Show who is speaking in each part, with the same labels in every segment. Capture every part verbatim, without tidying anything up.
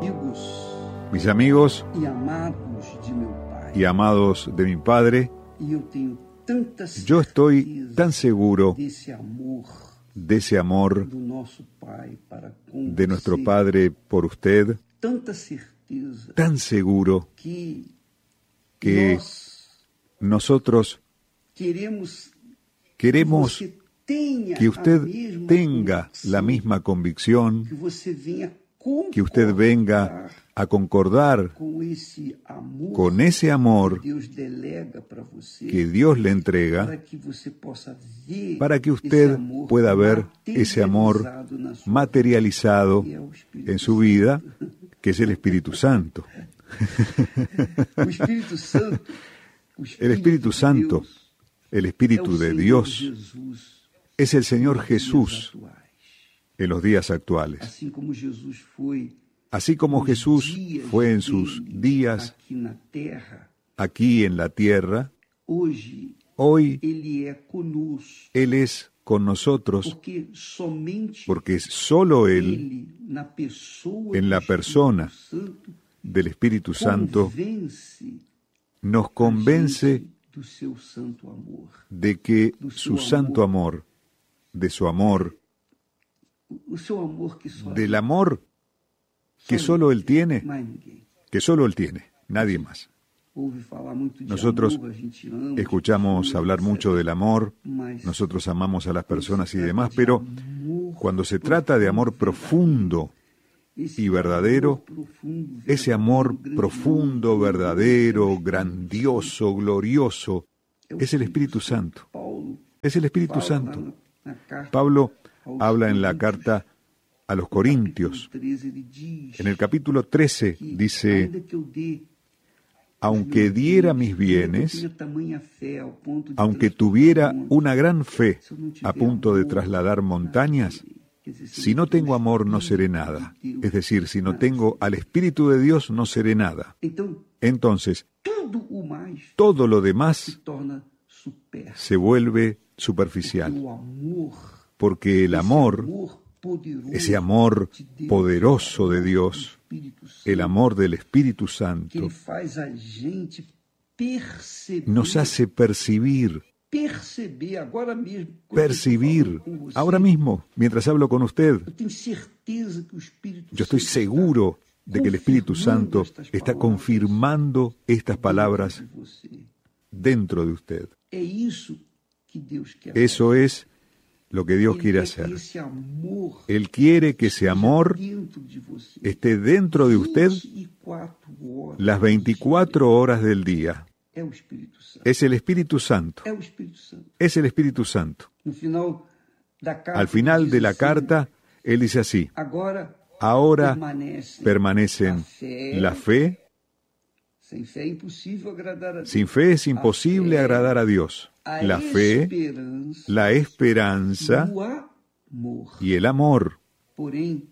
Speaker 1: mis amigos
Speaker 2: e amados de meu Pai,
Speaker 1: y amados de mi Padre,
Speaker 2: e eu tenho tanta
Speaker 1: yo estoy
Speaker 2: certeza
Speaker 1: tan seguro
Speaker 2: desse amor
Speaker 1: de ese amor
Speaker 2: do nosso Pai para com
Speaker 1: de nuestro
Speaker 2: você,
Speaker 1: Padre por usted,
Speaker 2: tanta certeza
Speaker 1: tan seguro
Speaker 2: que,
Speaker 1: que
Speaker 2: nós
Speaker 1: nosotros
Speaker 2: queremos
Speaker 1: queremos
Speaker 2: que você tenha
Speaker 1: que usted
Speaker 2: a mesma
Speaker 1: tenga
Speaker 2: convicção,
Speaker 1: la misma convicción,
Speaker 2: que você venha
Speaker 1: que usted venga
Speaker 2: concordar
Speaker 1: a concordar
Speaker 2: com esse amor
Speaker 1: con ese amor
Speaker 2: que Deus delega para você,
Speaker 1: que Dios le
Speaker 2: para
Speaker 1: entrega,
Speaker 2: que você possa ver
Speaker 1: para que
Speaker 2: esse
Speaker 1: usted
Speaker 2: amor
Speaker 1: pueda ver ese amor
Speaker 2: materializado na sua
Speaker 1: materializado
Speaker 2: vida, que é o Espírito
Speaker 1: en su vida, que es el Espíritu Santo.
Speaker 2: O Espírito Santo, o
Speaker 1: El Espíritu
Speaker 2: de
Speaker 1: Santo,
Speaker 2: Deus,
Speaker 1: el
Speaker 2: é
Speaker 1: Espíritu
Speaker 2: o
Speaker 1: de
Speaker 2: Senhor
Speaker 1: Dios,
Speaker 2: Jesus
Speaker 1: es el Señor
Speaker 2: nos dias
Speaker 1: Jesús
Speaker 2: atuais.
Speaker 1: en los días actuales.
Speaker 2: Assim como Jesus foi
Speaker 1: Así como
Speaker 2: nos
Speaker 1: Jesús
Speaker 2: dias
Speaker 1: fue en sus
Speaker 2: dele
Speaker 1: días
Speaker 2: aqui na terra,
Speaker 1: aquí en la tierra,
Speaker 2: hoje
Speaker 1: hoy
Speaker 2: ele é conosco,
Speaker 1: Él es con nosotros,
Speaker 2: porque somente
Speaker 1: porque solo Él,
Speaker 2: ele, na pessoa
Speaker 1: en
Speaker 2: do
Speaker 1: la
Speaker 2: Espírito
Speaker 1: persona
Speaker 2: Santo,
Speaker 1: del Espíritu Santo,
Speaker 2: convence
Speaker 1: nos
Speaker 2: a
Speaker 1: convence
Speaker 2: gente do seu santo amor.
Speaker 1: de que su santo amor, de su amor,
Speaker 2: O seu amor que só
Speaker 1: del amor que solo Él tiene,
Speaker 2: mais ninguém.
Speaker 1: que solo Él tiene, nadie más.
Speaker 2: Ouve falar muito de
Speaker 1: Nosotros
Speaker 2: amor, a gente ama,
Speaker 1: escuchamos
Speaker 2: pessoas,
Speaker 1: hablar mucho del amor,
Speaker 2: mas
Speaker 1: nosotros amamos a las personas y
Speaker 2: quando se
Speaker 1: demás,
Speaker 2: trata de
Speaker 1: pero
Speaker 2: amor
Speaker 1: cuando se trata de amor profundo
Speaker 2: esse
Speaker 1: y verdadero,
Speaker 2: amor profundo,
Speaker 1: ese amor
Speaker 2: grandioso,
Speaker 1: profundo, verdadero, grandioso, glorioso, es el Espíritu Santo.
Speaker 2: Paulo
Speaker 1: Es el Espíritu
Speaker 2: fala
Speaker 1: Santo.
Speaker 2: lá na carta
Speaker 1: Pablo
Speaker 2: aos
Speaker 1: habla en la
Speaker 2: Coríntios,
Speaker 1: carta a los
Speaker 2: no
Speaker 1: Corintios.
Speaker 2: capítulo treze, ele diz
Speaker 1: En el capítulo trece
Speaker 2: que,
Speaker 1: dice,
Speaker 2: ainda que eu dê
Speaker 1: aunque
Speaker 2: meus
Speaker 1: diera
Speaker 2: bens,
Speaker 1: mis
Speaker 2: ainda que eu
Speaker 1: bienes,
Speaker 2: tenha tamanha fé ao ponto de
Speaker 1: aunque
Speaker 2: transportar
Speaker 1: tuviera
Speaker 2: montes,
Speaker 1: una gran fe
Speaker 2: se eu não tiver
Speaker 1: a punto de
Speaker 2: amor,
Speaker 1: trasladar montañas,
Speaker 2: nada serei. Quer dizer, se
Speaker 1: si
Speaker 2: eu
Speaker 1: no
Speaker 2: não tiver
Speaker 1: tengo amor no seré
Speaker 2: Espírito
Speaker 1: nada.
Speaker 2: de Deus,
Speaker 1: Es decir, si no
Speaker 2: nada
Speaker 1: tengo
Speaker 2: serei.
Speaker 1: al Espíritu de Dios no seré nada.
Speaker 2: Então,
Speaker 1: Entonces,
Speaker 2: tudo o mais
Speaker 1: todo lo
Speaker 2: se
Speaker 1: demás
Speaker 2: torna supérfluo.
Speaker 1: se vuelve
Speaker 2: Porque
Speaker 1: superficial,
Speaker 2: o amor,
Speaker 1: porque el
Speaker 2: esse
Speaker 1: amor,
Speaker 2: amor poderoso
Speaker 1: ese amor
Speaker 2: de Deus,
Speaker 1: poderoso de
Speaker 2: do
Speaker 1: Dios,
Speaker 2: Espírito Santo,
Speaker 1: el amor del Espíritu
Speaker 2: que
Speaker 1: Santo,
Speaker 2: ele faz a gente perceber,
Speaker 1: nos hace percibir,
Speaker 2: perceber agora mesmo, quando
Speaker 1: percibir,
Speaker 2: eu tô falando com você,
Speaker 1: ahora mismo, mientras hablo con usted.
Speaker 2: eu tenho certeza que o Espírito
Speaker 1: Yo estoy
Speaker 2: Santo
Speaker 1: seguro
Speaker 2: está
Speaker 1: de que el Espíritu
Speaker 2: confirmando
Speaker 1: Santo
Speaker 2: estas
Speaker 1: está
Speaker 2: palavras
Speaker 1: confirmando estas
Speaker 2: dentro
Speaker 1: palabras
Speaker 2: de você.
Speaker 1: dentro de usted.
Speaker 2: É isso que Deus quer.
Speaker 1: Eso es lo que Dios
Speaker 2: Ele
Speaker 1: quiere
Speaker 2: quer que
Speaker 1: hacer.
Speaker 2: esse amor
Speaker 1: Él quiere que ese
Speaker 2: esteja
Speaker 1: amor
Speaker 2: dentro de você.
Speaker 1: esté dentro de usted
Speaker 2: vinte e quatro horas
Speaker 1: las
Speaker 2: do
Speaker 1: veinticuatro
Speaker 2: dia.
Speaker 1: horas del día.
Speaker 2: É o Espírito Santo.
Speaker 1: Es el Espíritu Santo.
Speaker 2: É o Espírito Santo.
Speaker 1: Es el Espíritu Santo.
Speaker 2: No final da carta,
Speaker 1: Al final
Speaker 2: diz
Speaker 1: de la
Speaker 2: assim,
Speaker 1: carta, Él dice así,
Speaker 2: agora
Speaker 1: ahora
Speaker 2: permanece
Speaker 1: permanecen
Speaker 2: a fé.
Speaker 1: la fe.
Speaker 2: Sem fé é impossível agradar a Deus.
Speaker 1: Sin fe es imposible
Speaker 2: A fé,
Speaker 1: agradar a Dios.
Speaker 2: a
Speaker 1: La fe,
Speaker 2: esperança,
Speaker 1: la esperanza
Speaker 2: o amor.
Speaker 1: y el amor.
Speaker 2: Porém,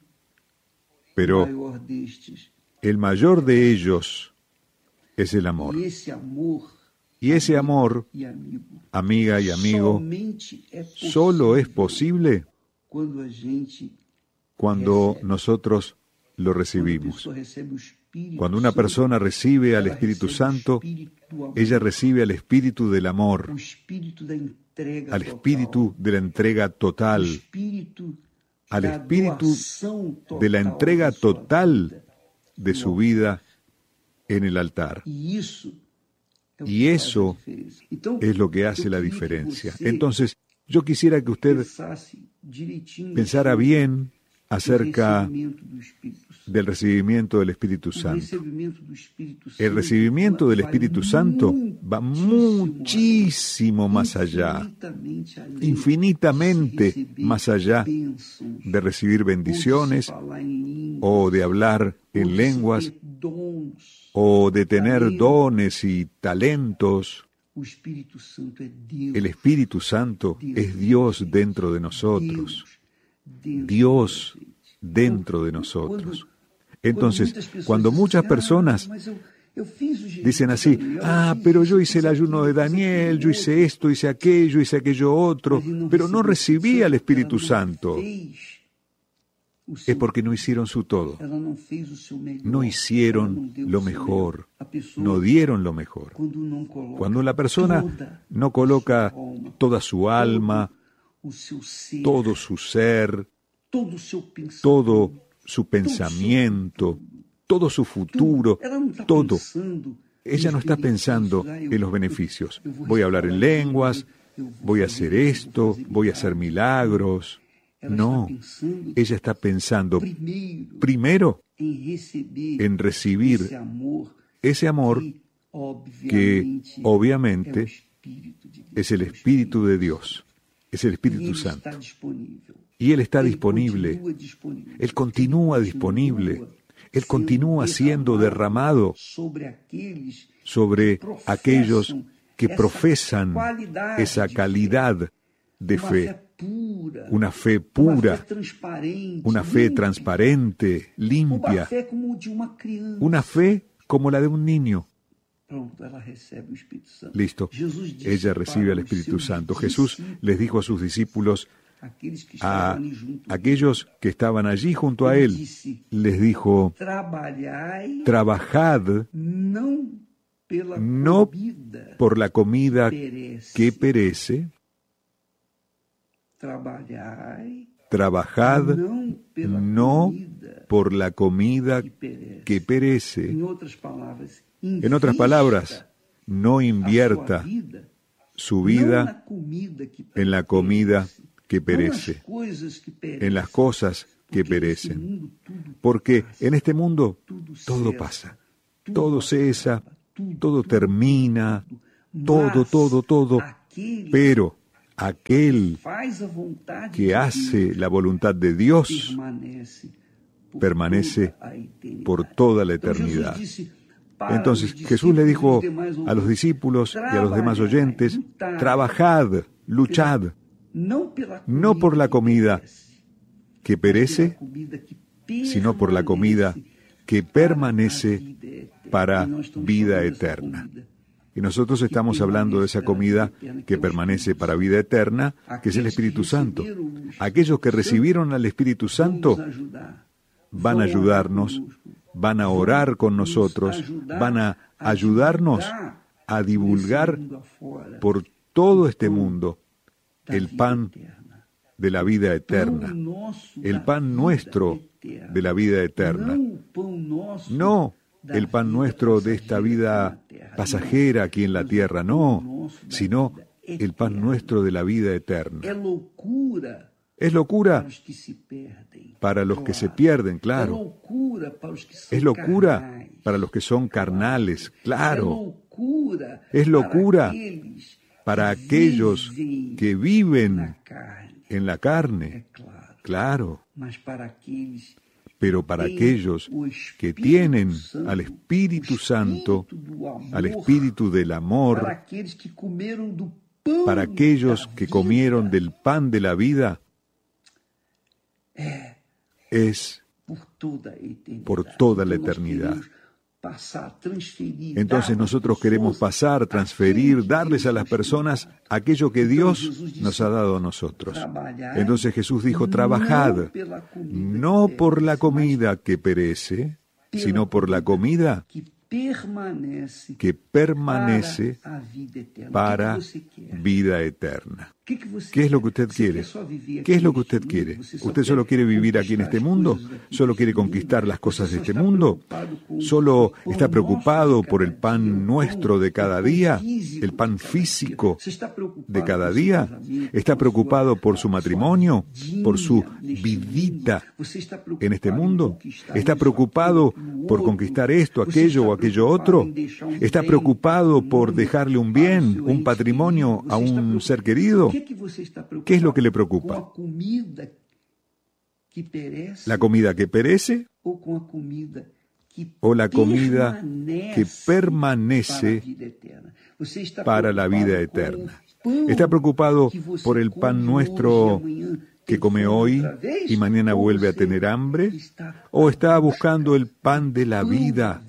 Speaker 2: o
Speaker 1: Pero
Speaker 2: maior destes,
Speaker 1: el mayor de ellos es el amor.
Speaker 2: e esse amor,
Speaker 1: Y ese amor,
Speaker 2: e amigo,
Speaker 1: amiga y amigo,
Speaker 2: somente é possível
Speaker 1: solo es posible
Speaker 2: quando a gente
Speaker 1: cuando
Speaker 2: recebe.
Speaker 1: nosotros lo
Speaker 2: Quando a
Speaker 1: recibimos.
Speaker 2: pessoa recebe o Espírito
Speaker 1: Cuando una
Speaker 2: Santo,
Speaker 1: persona recibe al
Speaker 2: ela
Speaker 1: Espíritu
Speaker 2: recebe o
Speaker 1: Santo,
Speaker 2: Espírito do amor,
Speaker 1: ella recibe al Espíritu del amor,
Speaker 2: o Espírito da entrega
Speaker 1: al
Speaker 2: total,
Speaker 1: Espíritu de la entrega
Speaker 2: o
Speaker 1: total,
Speaker 2: Espírito
Speaker 1: al
Speaker 2: da
Speaker 1: Espíritu
Speaker 2: doação total
Speaker 1: de la entrega
Speaker 2: da sua
Speaker 1: total
Speaker 2: vida.
Speaker 1: de su vida en el altar.
Speaker 2: E isso é o
Speaker 1: Y
Speaker 2: que
Speaker 1: eso
Speaker 2: faz a diferença. Então,
Speaker 1: Es lo que
Speaker 2: eu
Speaker 1: hace la
Speaker 2: queria que
Speaker 1: diferencia.
Speaker 2: você
Speaker 1: Entonces, yo quisiera que usted
Speaker 2: pensasse direitinho
Speaker 1: pensara
Speaker 2: sobre
Speaker 1: bien
Speaker 2: o
Speaker 1: acerca
Speaker 2: recebimento do Espírito Santo.
Speaker 1: del recibimiento del Espíritu
Speaker 2: O
Speaker 1: Santo.
Speaker 2: recebimento do Espírito Santo
Speaker 1: El recibimiento del
Speaker 2: vai
Speaker 1: Espíritu Santo va muchísimo más allá,
Speaker 2: infinitamente além
Speaker 1: infinitamente
Speaker 2: de receber
Speaker 1: más allá
Speaker 2: bênçãos,
Speaker 1: de recibir
Speaker 2: ou de
Speaker 1: bendiciones
Speaker 2: falar em línguas,
Speaker 1: o de hablar
Speaker 2: ou
Speaker 1: en
Speaker 2: de
Speaker 1: lenguas
Speaker 2: ter dons.
Speaker 1: o de tener
Speaker 2: Talento.
Speaker 1: dones y talentos.
Speaker 2: O Espírito Santo é Deus.
Speaker 1: El Espíritu Santo es Dios dentro de nosotros,
Speaker 2: Deus,
Speaker 1: Dios
Speaker 2: dentro da gente.
Speaker 1: dentro de
Speaker 2: Quando-
Speaker 1: nosotros.
Speaker 2: quando
Speaker 1: Entonces,
Speaker 2: muitas pessoas
Speaker 1: cuando
Speaker 2: dizem
Speaker 1: muchas
Speaker 2: assim,
Speaker 1: personas
Speaker 2: "Ah, mas eu, eu fiz o jejum
Speaker 1: dicen
Speaker 2: de
Speaker 1: así,
Speaker 2: Daniel,
Speaker 1: ah,
Speaker 2: fiz
Speaker 1: pero
Speaker 2: isso,
Speaker 1: yo hice
Speaker 2: fiz
Speaker 1: el ayuno de
Speaker 2: aquilo, fiz
Speaker 1: Daniel,
Speaker 2: aquilo
Speaker 1: yo hice
Speaker 2: outro",
Speaker 1: esto, hice aquello, hice aquello otro,
Speaker 2: mas ele não
Speaker 1: pero no
Speaker 2: recebeu
Speaker 1: recibía al
Speaker 2: porque
Speaker 1: Espíritu
Speaker 2: ela não
Speaker 1: Santo,
Speaker 2: fez o
Speaker 1: es
Speaker 2: seu,
Speaker 1: porque no hicieron su todo.
Speaker 2: ela não fez o seu melhor.
Speaker 1: No
Speaker 2: ela
Speaker 1: hicieron
Speaker 2: não deu
Speaker 1: lo
Speaker 2: o seu
Speaker 1: mejor,
Speaker 2: melhor. A pessoa,
Speaker 1: no dieron lo mejor.
Speaker 2: quando não coloca
Speaker 1: Cuando la persona
Speaker 2: toda
Speaker 1: no coloca
Speaker 2: sua alma,
Speaker 1: toda su alma,
Speaker 2: o seu ser,
Speaker 1: todo su ser,
Speaker 2: todo o seu pensamento,
Speaker 1: todo su pensamiento, todo su futuro,
Speaker 2: ela não está
Speaker 1: todo.
Speaker 2: pensando
Speaker 1: Ella no está pensando en los beneficios. Voy a hablar en lenguas, voy a hacer esto, voy a hacer milagros. No, ella está pensando
Speaker 2: primeiro
Speaker 1: primero
Speaker 2: em receber
Speaker 1: en recibir
Speaker 2: esse amor
Speaker 1: ese amor
Speaker 2: que
Speaker 1: que obviamente
Speaker 2: é o Espírito de Deus.
Speaker 1: es el Espíritu de Dios, es el
Speaker 2: E
Speaker 1: Espíritu
Speaker 2: ele
Speaker 1: Santo.
Speaker 2: está disponível.
Speaker 1: Y Él está
Speaker 2: Ele
Speaker 1: disponible,
Speaker 2: continua disponível.
Speaker 1: Él continúa disponible, Él continúa siendo derramado
Speaker 2: sobre aqueles
Speaker 1: sobre
Speaker 2: que profesan
Speaker 1: aquellos que
Speaker 2: essa
Speaker 1: profesan
Speaker 2: qualidade
Speaker 1: esa
Speaker 2: de
Speaker 1: calidad de
Speaker 2: uma
Speaker 1: fe,
Speaker 2: fé pura,
Speaker 1: una fe
Speaker 2: uma
Speaker 1: pura,
Speaker 2: fé transparente,
Speaker 1: una fe
Speaker 2: limpa,
Speaker 1: transparente,
Speaker 2: uma
Speaker 1: limpia,
Speaker 2: fé como de uma criança.
Speaker 1: una fe como la de un niño.
Speaker 2: Pronto, ela recebe o Espírito Santo.
Speaker 1: Listo,
Speaker 2: Jesus disse
Speaker 1: ella recibe
Speaker 2: para
Speaker 1: al
Speaker 2: os
Speaker 1: Espíritu
Speaker 2: seus
Speaker 1: Santo. Jesús
Speaker 2: discípulos,
Speaker 1: les dijo a sus discípulos,
Speaker 2: aqueles que
Speaker 1: a
Speaker 2: estavam ali junto,
Speaker 1: aquellos que estaban allí junto a
Speaker 2: ele
Speaker 1: Él,
Speaker 2: disse:
Speaker 1: les dijo,
Speaker 2: trabalhai
Speaker 1: trabajad
Speaker 2: não pela
Speaker 1: no
Speaker 2: comida
Speaker 1: por la comida
Speaker 2: perece,
Speaker 1: que perece,
Speaker 2: trabalhai
Speaker 1: trabajad
Speaker 2: não pela
Speaker 1: no
Speaker 2: comida
Speaker 1: por la comida
Speaker 2: que perece.
Speaker 1: que perece.
Speaker 2: Em outras palavras,
Speaker 1: En otras
Speaker 2: invista
Speaker 1: palabras, no
Speaker 2: a sua
Speaker 1: invierta
Speaker 2: vida,
Speaker 1: su
Speaker 2: não na
Speaker 1: vida
Speaker 2: comida que
Speaker 1: en la comida que
Speaker 2: perece, não nas
Speaker 1: perece,
Speaker 2: coisas que perecem,
Speaker 1: en las cosas que
Speaker 2: porque nesse
Speaker 1: perecen.
Speaker 2: mundo tudo
Speaker 1: Porque
Speaker 2: passa,
Speaker 1: en este mundo
Speaker 2: tudo
Speaker 1: todo
Speaker 2: cessa,
Speaker 1: pasa,
Speaker 2: tudo
Speaker 1: todo cesa,
Speaker 2: acaba, tudo,
Speaker 1: todo
Speaker 2: tudo,
Speaker 1: termina,
Speaker 2: tudo.
Speaker 1: todo,
Speaker 2: Mas
Speaker 1: todo, todo.
Speaker 2: aquele
Speaker 1: Pero aquel
Speaker 2: faz a vontade
Speaker 1: que
Speaker 2: de
Speaker 1: hace
Speaker 2: Deus
Speaker 1: la voluntad de Dios
Speaker 2: permanece por
Speaker 1: permanece
Speaker 2: toda a eternidade.
Speaker 1: por toda la
Speaker 2: Então, Jesus
Speaker 1: eternidad.
Speaker 2: disse para
Speaker 1: Entonces
Speaker 2: os
Speaker 1: Jesús le dijo
Speaker 2: discípulos e demais
Speaker 1: a los
Speaker 2: ouvintes,
Speaker 1: discípulos y a los demás
Speaker 2: trabalhai,
Speaker 1: oyentes,
Speaker 2: lutai,
Speaker 1: trabajad, luchad,
Speaker 2: não pela
Speaker 1: no por la comida
Speaker 2: que
Speaker 1: que
Speaker 2: perece,
Speaker 1: perece,
Speaker 2: mas pela comida que
Speaker 1: sino por la comida que permanece para vida eterna. Y nosotros estamos hablando de esa comida que permanece para vida eterna, que es el Espíritu Santo. Aquellos que recibieron al Espíritu Santo van a ayudarnos, van a orar con nosotros, van a ayudarnos a divulgar por todo este mundo el pan de la vida eterna, el pan nuestro de la vida eterna. No el pan nuestro de esta vida pasajera aquí en la tierra, no, sino el pan nuestro de la vida eterna. Es locura para los que se pierden, claro. Es locura para los que son carnales, claro. Es locura para aquellos que viven en la carne, claro. Pero para aquellos que tienen al Espíritu Santo, al Espíritu del amor, para aquellos que comieron del pan de la vida, es por toda la eternidad. Entonces nosotros queremos pasar, transferir, darles a las personas aquello que Dios nos ha dado a nosotros. Entonces Jesús dijo, trabajad, no por la comida que perece, sino por la comida que permanece para vida eterna. ¿Qué es lo que usted quiere? ¿Qué es lo que usted quiere? ¿Usted solo quiere vivir aquí en este mundo? ¿Solo quiere conquistar las cosas de este mundo? ¿Solo está preocupado por el pan nuestro de cada día? ¿El pan físico de cada día? ¿Está preocupado por su matrimonio? ¿Por su vidita en este mundo? ¿Está preocupado por conquistar esto, aquello o aquello otro? ¿Está preocupado por dejarle un bien, un patrimonio a un ser querido? ¿Qué es lo que le preocupa? ¿La comida que perece o la comida que permanece para la vida eterna? ¿Está preocupado por el pan nuestro que come hoy y mañana vuelve a tener hambre? ¿O está buscando el pan de la vida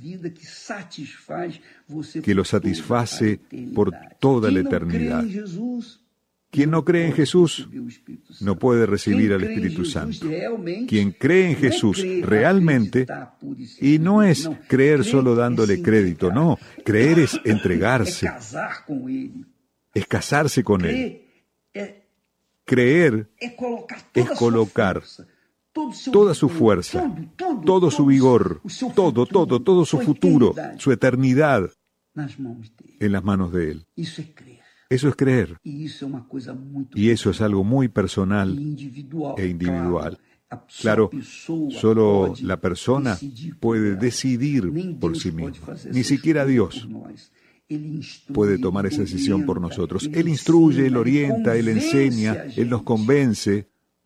Speaker 1: que lo satisface por toda la eternidad? Quien no cree en Jesús no puede recibir al Espíritu Santo. Quien cree en Jesús realmente, y no es creer solo dándole crédito, no, creer es entregarse, es casarse con Él. Creer es colocar toda su fuerza, todo su vigor, todo, todo, todo su futuro, su eternidad en las manos de Él. Eso es creer. Y eso es algo muy personal e individual. Claro, solo la persona puede decidir por sí misma. Ni siquiera Dios puede tomar esa decisión por nosotros. Él instruye, Él orienta, Él enseña, Él nos convence,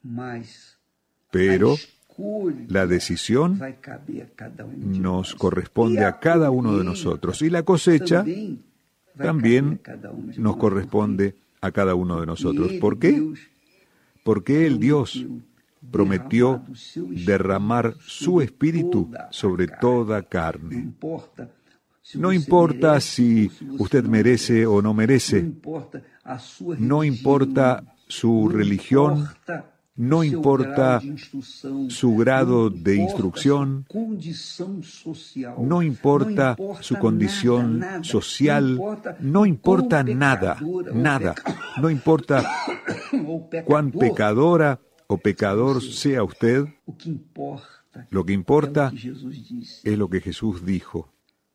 Speaker 1: pero la decisión nos corresponde a cada uno de nosotros. Y la cosecha también nos corresponde a cada uno de nosotros. ¿Por qué? Porque Él, Dios, prometió derramar su espíritu sobre toda carne. No importa si usted merece o no merece, no importa su religión, no importa su grado de instrucción, no importa su condición social, no importa nada, nada, no importa cuán pecadora o pecador sea usted, lo que importa es lo que Jesús dijo.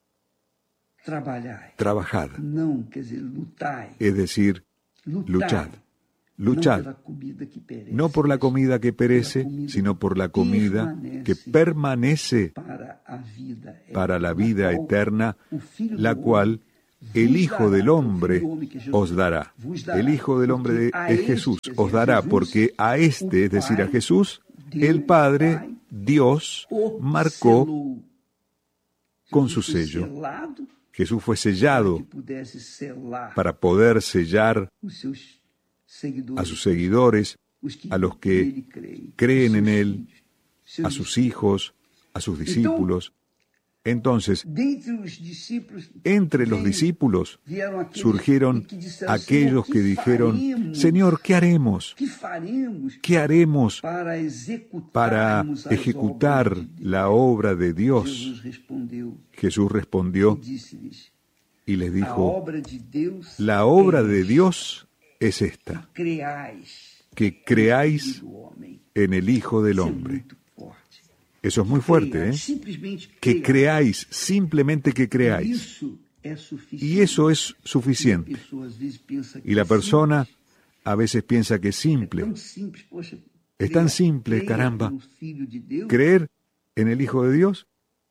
Speaker 1: Trabajad, es decir, luchad, luchad, no por la comida que perece, sino por la comida que permanece para la vida eterna, la cual el Hijo del Hombre os dará. El Hijo del Hombre es Jesús, os dará, porque a este, es decir, a Jesús, el Padre, Dios, marcó con su sello. Jesús fue sellado para poder sellar a sus seguidores, a los que creen en Él, a sus hijos, a sus discípulos. Entonces, entre los discípulos surgieron aquellos que dijeron, Señor, ¿qué haremos? ¿Qué haremos para ejecutar la obra de Dios? Jesús respondió y les dijo, la obra de Dios es esta, que creáis en el Hijo del Hombre. Eso es muy fuerte, ¿eh? Que creáis, simplemente que creáis. Y eso es suficiente. Y la persona a veces piensa que es simple. Es tan simple, caramba. Creer en el Hijo de Dios.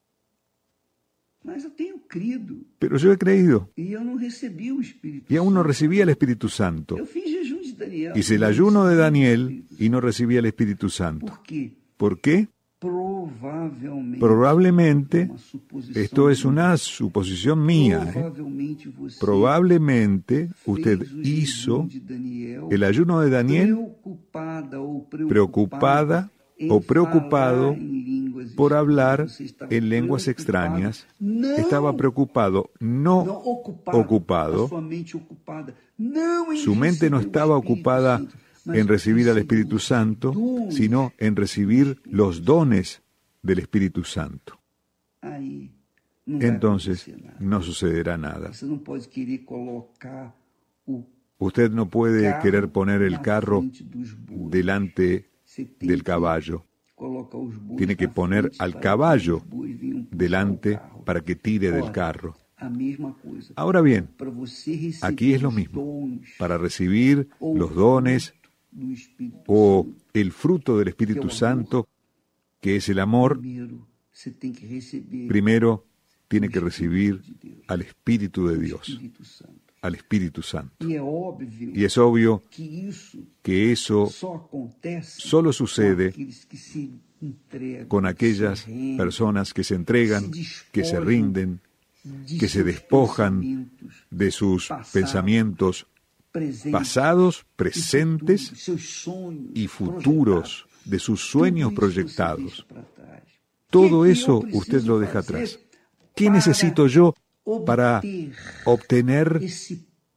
Speaker 1: Pero yo he creído. Y aún no recibía el Espíritu Santo. Hice el ayuno de Daniel y no recibía el Espíritu Santo. ¿Por qué? Probablemente, esto es una suposición mía, ¿eh? Probablemente usted hizo el ayuno de Daniel preocupada o preocupado por hablar en lenguas extrañas. Estaba preocupado, no ocupado. Su mente no estaba ocupada en recibir al Espíritu Santo, sino en recibir los dones del Espíritu Santo. Entonces, no sucederá nada. Usted no puede querer poner el carro delante del caballo. Tiene que poner al caballo delante para que tire del carro. Ahora bien, aquí es lo mismo. Para recibir los dones o el fruto del Espíritu Santo, que es el amor, primero tiene que recibir al Espíritu de Dios, al Espíritu Santo. Y es obvio que eso solo sucede con aquellas personas que se entregan, que se rinden, que se despojan de sus pensamientos pasados, presentes y futuros, de sus sueños proyectados. Todo eso usted lo deja atrás. ¿Qué necesito yo para obtener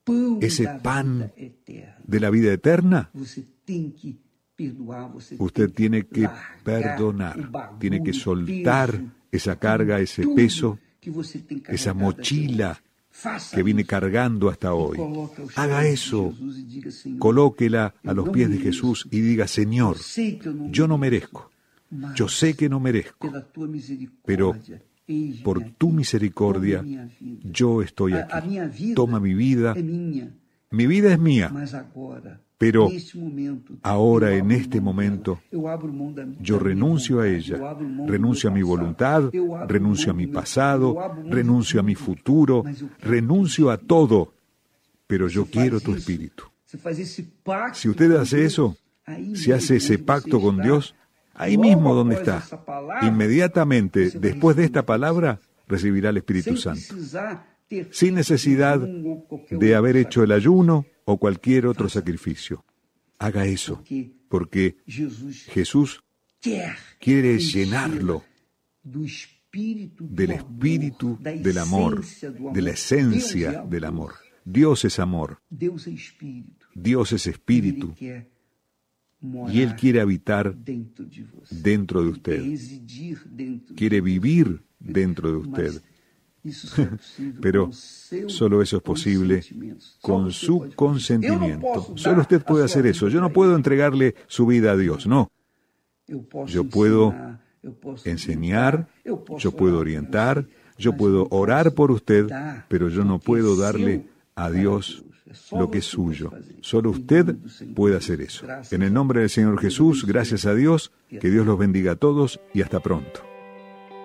Speaker 2: pão
Speaker 1: ese
Speaker 2: da
Speaker 1: pan
Speaker 2: vida eterna.
Speaker 1: de la vida eterna,
Speaker 2: Você tem que perdoar, você
Speaker 1: usted
Speaker 2: tem
Speaker 1: tiene que
Speaker 2: largar o
Speaker 1: perdonar,
Speaker 2: bagulho,
Speaker 1: tiene que
Speaker 2: o
Speaker 1: soltar
Speaker 2: peso,
Speaker 1: esa carga, ese
Speaker 2: tudo
Speaker 1: peso,
Speaker 2: que você tem
Speaker 1: esa
Speaker 2: carregado
Speaker 1: mochila
Speaker 2: até hoje. Faça
Speaker 1: que viene
Speaker 2: isso.
Speaker 1: cargando hasta hoy.
Speaker 2: Coloque aos
Speaker 1: Haga
Speaker 2: pés de
Speaker 1: eso,
Speaker 2: Jesus e diga, Senhor,
Speaker 1: colóquela a
Speaker 2: eu
Speaker 1: los
Speaker 2: não
Speaker 1: pies de
Speaker 2: mereço.
Speaker 1: Jesús y diga, Señor,
Speaker 2: Eu sei que eu não
Speaker 1: yo no
Speaker 2: mereço,
Speaker 1: merezco,
Speaker 2: mas
Speaker 1: yo sé que no merezco,
Speaker 2: pela tua misericórdia,
Speaker 1: pero
Speaker 2: eis-me
Speaker 1: por
Speaker 2: aqui.
Speaker 1: tu misericordia
Speaker 2: Toma minha vida.
Speaker 1: yo estoy
Speaker 2: A- a
Speaker 1: aquí.
Speaker 2: minha vida
Speaker 1: Toma mi vida,
Speaker 2: é minha,
Speaker 1: mi vida es mía,
Speaker 2: mas agora,
Speaker 1: pero
Speaker 2: neste momento,
Speaker 1: ahora,
Speaker 2: eu
Speaker 1: en
Speaker 2: abro
Speaker 1: este
Speaker 2: mão
Speaker 1: momento,
Speaker 2: dela. Eu abro mão da-
Speaker 1: yo
Speaker 2: da minha
Speaker 1: renuncio a
Speaker 2: vontade,
Speaker 1: ella,
Speaker 2: eu abro mão do
Speaker 1: renuncio a
Speaker 2: meu
Speaker 1: mi
Speaker 2: passado,
Speaker 1: voluntad,
Speaker 2: eu abro
Speaker 1: renuncio a
Speaker 2: mão
Speaker 1: mi
Speaker 2: do meu
Speaker 1: pasado,
Speaker 2: futuro, eu abro mão de
Speaker 1: renuncio a mi
Speaker 2: tudo,
Speaker 1: futuro,
Speaker 2: mas eu quero
Speaker 1: renuncio a todo, pero yo
Speaker 2: Você
Speaker 1: quiero
Speaker 2: faz
Speaker 1: tu
Speaker 2: isso,
Speaker 1: espíritu.
Speaker 2: você faz esse pacto
Speaker 1: Si usted
Speaker 2: com
Speaker 1: hace
Speaker 2: Deus,
Speaker 1: eso,
Speaker 2: aí
Speaker 1: si hace
Speaker 2: mesmo
Speaker 1: ese
Speaker 2: onde
Speaker 1: pacto
Speaker 2: você
Speaker 1: con
Speaker 2: está,
Speaker 1: Dios, ahí
Speaker 2: logo
Speaker 1: mismo donde
Speaker 2: após
Speaker 1: está,
Speaker 2: essa palavra,
Speaker 1: inmediatamente
Speaker 2: você vai
Speaker 1: después de
Speaker 2: receber
Speaker 1: esta palabra, recibirá el Espíritu
Speaker 2: sem
Speaker 1: Santo,
Speaker 2: precisar ter
Speaker 1: sin
Speaker 2: feito
Speaker 1: necesidad
Speaker 2: jejum ou qualquer
Speaker 1: de
Speaker 2: outro
Speaker 1: haber hecho el ayuno o cualquier otro
Speaker 2: Faça.
Speaker 1: sacrificio. Haga eso,
Speaker 2: Porque
Speaker 1: porque
Speaker 2: Jesus
Speaker 1: Jesús
Speaker 2: quer
Speaker 1: quiere
Speaker 2: encher
Speaker 1: llenarlo
Speaker 2: do espírito do
Speaker 1: del
Speaker 2: amor,
Speaker 1: espíritu
Speaker 2: da
Speaker 1: del amor,
Speaker 2: essência do amor.
Speaker 1: de la
Speaker 2: Deus é
Speaker 1: esencia
Speaker 2: amor.
Speaker 1: del amor. Dios es amor,
Speaker 2: Deus é espírito.
Speaker 1: Dios es
Speaker 2: Ele
Speaker 1: espíritu,
Speaker 2: quer morar
Speaker 1: y Él quiere habitar
Speaker 2: dentro de você.
Speaker 1: dentro de
Speaker 2: Ele quer
Speaker 1: usted,
Speaker 2: residir dentro
Speaker 1: quiere
Speaker 2: de
Speaker 1: vivir dentro de
Speaker 2: Mas
Speaker 1: usted.
Speaker 2: isso só é possível
Speaker 1: Pero
Speaker 2: com o seu
Speaker 1: solo eso es posible
Speaker 2: consentimento. Só
Speaker 1: con
Speaker 2: você
Speaker 1: su
Speaker 2: pode fazer isso. Eu não
Speaker 1: consentimiento.
Speaker 2: posso dar
Speaker 1: Solo usted
Speaker 2: a
Speaker 1: puede
Speaker 2: sua
Speaker 1: hacer
Speaker 2: vida
Speaker 1: eso. Yo no
Speaker 2: para
Speaker 1: puedo
Speaker 2: ele.
Speaker 1: entregarle su vida a Dios, no.
Speaker 2: Eu posso
Speaker 1: Yo puedo
Speaker 2: ensinar, eu posso
Speaker 1: enseñar,
Speaker 2: orientar, eu posso
Speaker 1: yo puedo
Speaker 2: orar por
Speaker 1: orientar,
Speaker 2: você,
Speaker 1: yo
Speaker 2: mas
Speaker 1: puedo
Speaker 2: não posso
Speaker 1: orar por usted,
Speaker 2: dar
Speaker 1: pero yo no
Speaker 2: o que
Speaker 1: puedo
Speaker 2: é
Speaker 1: darle
Speaker 2: seu
Speaker 1: a
Speaker 2: para
Speaker 1: Dios
Speaker 2: É só
Speaker 1: lo que es
Speaker 2: você pode
Speaker 1: suyo.
Speaker 2: fazer isso.
Speaker 1: Solo
Speaker 2: Em
Speaker 1: usted
Speaker 2: nome do Senhor
Speaker 1: puede
Speaker 2: Jesus.
Speaker 1: hacer eso.
Speaker 2: Graças
Speaker 1: En el
Speaker 2: a
Speaker 1: nombre del Señor
Speaker 2: Deus
Speaker 1: Jesús,
Speaker 2: abençoe.
Speaker 1: gracias a Dios, que Dios los bendiga a todos y hasta pronto.